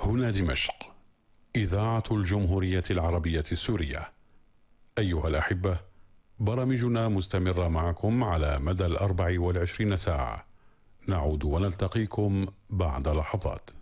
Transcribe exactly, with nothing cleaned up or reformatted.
هنا دمشق، إذاعة الجمهورية العربية السورية. أيها الأحبة، برامجنا مستمرة معكم على مدى الأربع والعشرين ساعة. نعود ونلتقيكم بعد لحظات.